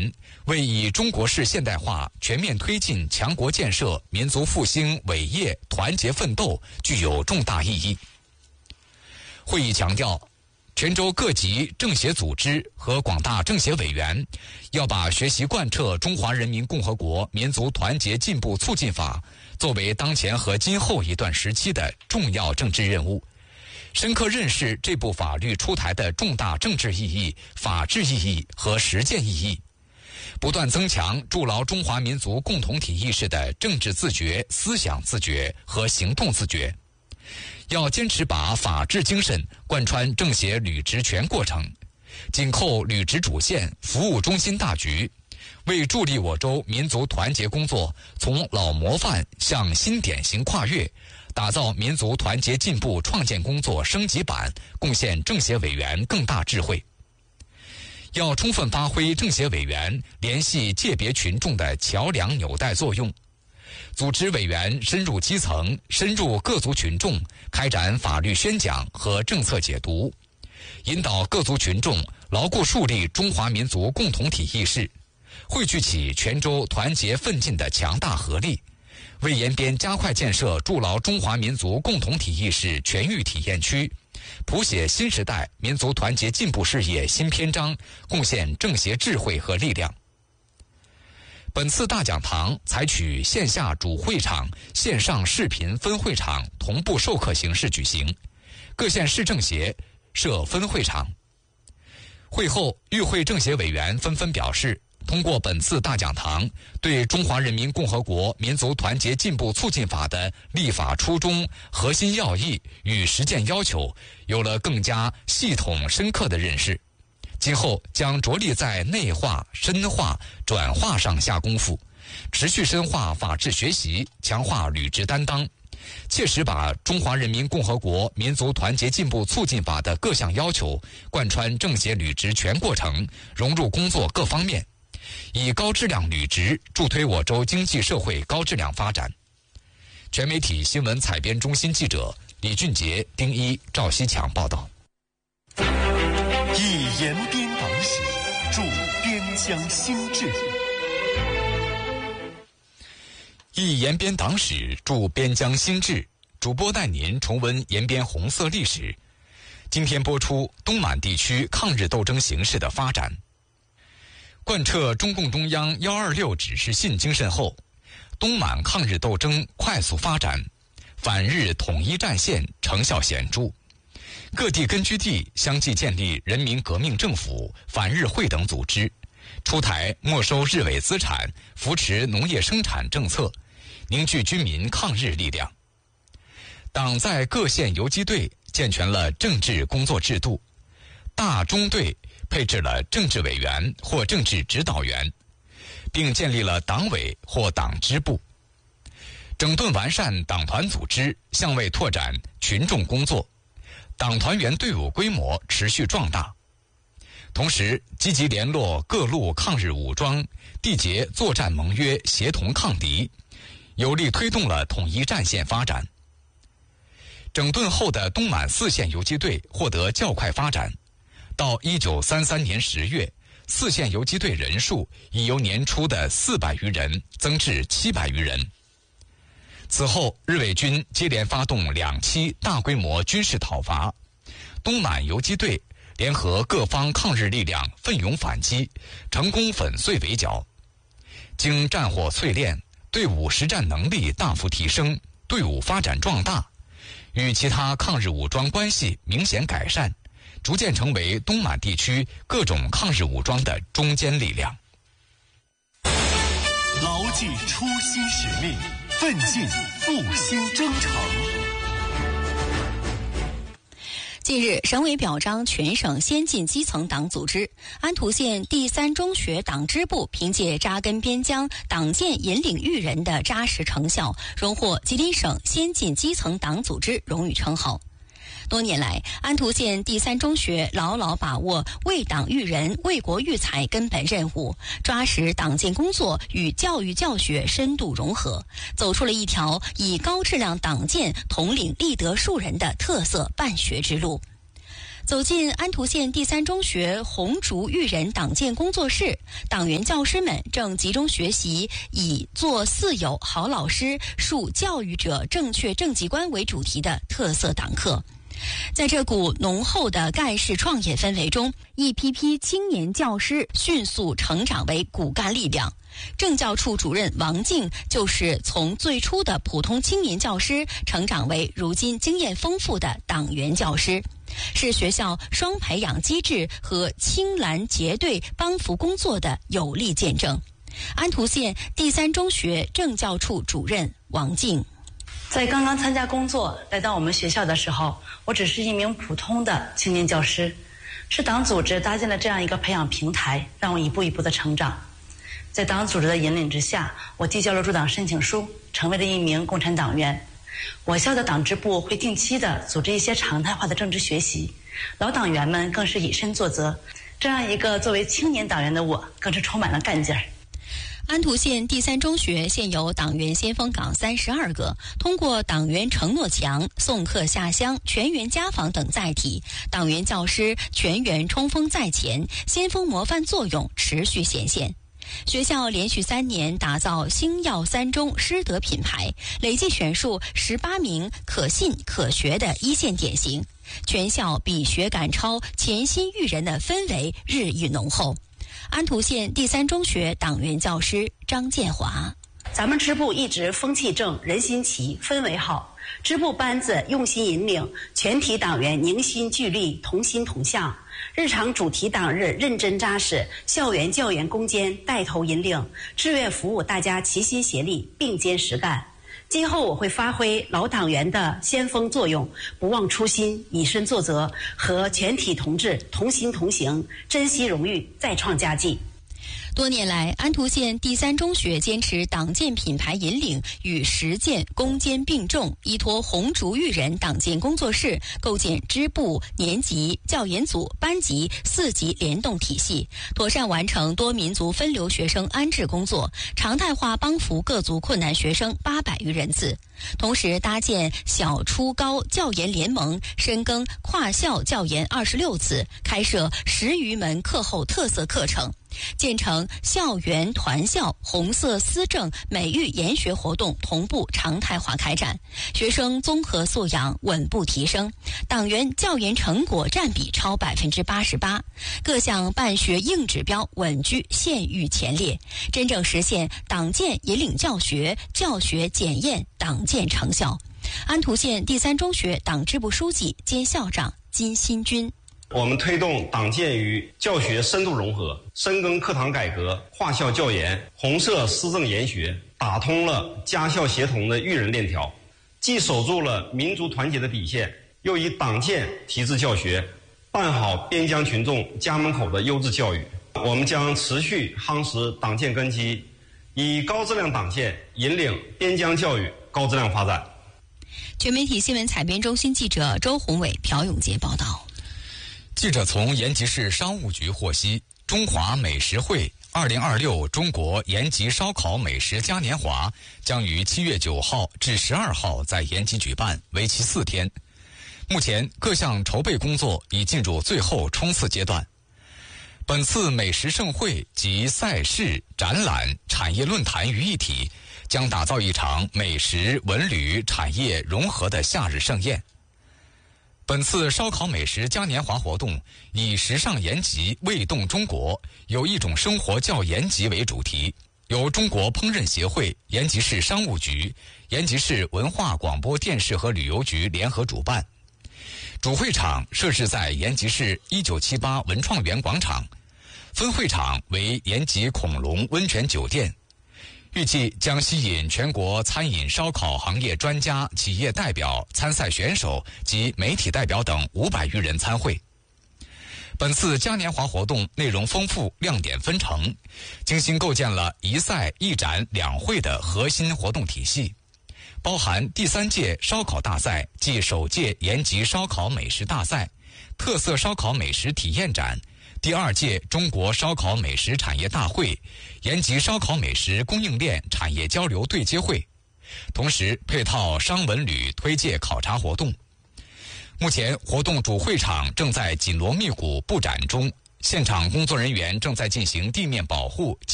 人，为以中国式现代化全面推进强国建设、民族复兴伟业团结奋斗具有重大意义。会议强调，泉州各级政协组织和广大政协委员要把学习贯彻《中华人民共和国民族团结进步促进法》作为当前和今后一段时期的重要政治任务，深刻认识这部法律出台的重大政治意义、法治意义和实践意义，不断增强筑牢中华民族共同体意识的政治自觉、思想自觉和行动自觉。要坚持把法治精神贯穿政协履职全过程，紧扣履职主线、服务中心大局，为助力我州民族团结工作从老模范向新典型跨越，打造民族团结进步创建工作升级版，贡献政协委员更大智慧。要充分发挥政协委员联系界别群众的桥梁纽带作用，组织委员深入基层、深入各族群众，开展法律宣讲和政策解读，引导各族群众牢固树立中华民族共同体意识，汇聚起泉州团结奋进的强大合力，为延边加快建设筑牢中华民族共同体意识全域体验区，谱写新时代民族团结进步事业新篇章，贡献政协智慧和力量。本次大讲堂采取线下主会场、线上视频分会场同步授课形式举行，各县市政协设分会场。会后，与会政协委员纷纷表示，通过本次大讲堂，对中华人民共和国民族团结进步促进法的立法初衷、核心要义与实践要求有了更加系统深刻的认识。今后将着力在内化、深化、转化上下功夫，持续深化法治学习，强化履职担当，切实把中华人民共和国民族团结进步促进法的各项要求贯穿政协履职全过程，融入工作各方面，以高质量履职助推我州经济社会高质量发展。全媒体新闻采编中心记者李俊杰、丁一、赵西强报道。 以延边党史助边疆兴治， 忆延边党史助边疆兴治，主播带您重温延边红色历史。今天播出东满地区抗日斗争形势的发展。贯彻中共中央126指示信精神后，东满抗日斗争快速发展，反日统一战线成效显著。各地根据地相继建立人民革命政府、反日会等组织，出台没收日伪资产、扶持农业生产政策，凝聚军民抗日力量。党在各县游击队健全了政治工作制度，大中队配置了政治委员或政治指导员，并建立了党委或党支部，整顿完善党团组织，向外拓展群众工作，党团员队伍规模持续壮大。同时积极联络各路抗日武装，缔结作战盟约，协同抗敌，有力推动了统一战线发展。整顿后的东满4县游击队获得较快发展，到1933年10月，4县游击队人数已由年初的400余人增至700余人。此后，日伪军接连发动2期大规模军事讨伐，东满游击队联合各方抗日力量奋勇反击，成功粉碎围剿。经战火淬炼，队伍实战能力大幅提升，队伍发展壮大，与其他抗日武装关系明显改善，逐渐成为东满地区各种抗日武装的中坚力量。 牢记初心使命，奋进复兴征程。 近日，省委表彰全省先进基层党组织。安图县第3中学党支部凭借扎根边疆、党建引领育人的扎实成效，荣获吉林省先进基层党组织荣誉称号。多年来，安图县第3中学牢牢把握为党育人、为国育才根本任务，抓实党建工作与教育教学深度融合，走出了一条以高质量党建统领立德树人的特色办学之路。 走进安图县第三中学红烛育人党建工作室，党员教师们正集中学习以做四有好老师、树教育者正确政绩观为主题的特色党课。在这股浓厚的干事创业氛围中，一批批青年教师迅速成长为骨干力量。政教处主任王静就是从最初的普通青年教师成长为如今经验丰富的党员教师，是学校双培养机制和青蓝结对帮扶工作的有力见证。安图县第三中学政教处主任王静： 在刚刚参加工作来到我们学校的时候，我只是一名普通的青年教师，是党组织搭建了这样一个培养平台，让我一步一步的成长。在党组织的引领之下，我递交了入党申请书，成为了一名共产党员。我校的党支部会定期的组织一些常态化的政治学习，老党员们更是以身作则。这样一个作为青年党员的我，更是充满了干劲儿。 安图县第三中学现有党员先锋岗32个，通过党员承诺墙、送客下乡、全员家访等载体，党员教师全员冲锋在前，先锋模范作用持续显现。学校连续3年打造星耀三中师德品牌，累计选出18名可信可学的一线典型，全校比学赶超、潜心育人的氛围日益浓厚。安图县第三中学党员教师张建华： 咱们支部一直风气正，人心齐，氛围好，支部班子用心引领，全体党员凝心聚力，同心同向。日常主题党日认真扎实，校园教研攻坚带头引领，志愿服务大家齐心协力，并肩实干。今后我会发挥老党员的先锋作用，不忘初心，以身作则，和全体同志同心同行，珍惜荣誉，再创佳绩。 多年来，安图县第三中学坚持党建品牌引领与实践攻坚并重，依托红烛育人党建工作室，构建支部、年级、教研组、班级4级联动体系，妥善完成多民族分流学生安置工作，常态化帮扶各族困难学生800余人次。同时搭建小初高教研联盟，深耕跨校教研26次，开设10余门课后特色课程，建成校园团校红色思政美育研学活动同步常态化开展，学生综合素养稳步提升，党员教研成果占比超88%，各项办学硬指标稳居县域前列，真正实现党建引领教学，教学检验党建成效。安图县第三中学党支部书记兼校长金新军： 我们推动党建与教学深度融合，深耕课堂改革、跨校教研、红色思政研学，打通了家校协同的育人链条，既守住了民族团结的底线，又以党建提质教学，办好边疆群众家门口的优质教育。我们将持续夯实党建根基，以高质量党建引领边疆教育高质量发展。 全媒体新闻采编中心记者周宏伟、朴永杰报道。 记者从延吉市商务局获悉，中华美食会2026中国延吉烧烤美食嘉年华将于7月9号至12号在延吉举办，为期4天。目前各项筹备工作已进入最后冲刺阶段。本次美食盛会集赛事、展览、产业论坛于一体，将打造一场美食、文旅、产业融合的夏日盛宴。本次烧烤美食嘉年华活动以时尚延吉，味动中国，有一种生活叫延吉为主题，由中国烹饪协会、延吉市商务局、延吉市文化广播电视和旅游局联合主办。主会场设置在延吉市1978文创园广场，分会场为延吉恐龙温泉酒店，预计将吸引全国餐饮烧烤行业专家、企业代表、参赛选手及媒体代表等500余人参会。本次嘉年华活动内容丰富，亮点纷呈，精心构建了一赛一展两会的核心活动体系，包含第3届烧烤大赛暨首届延吉烧烤美食大赛、特色烧烤美食体验展、第2届中国烧烤美食产业大会、延吉烧烤美食供应链产业交流对接会，同时配套商文旅推介考察活动。 目前活动主会场正在紧锣密鼓布展中，现场工作人员正在进行地面保护。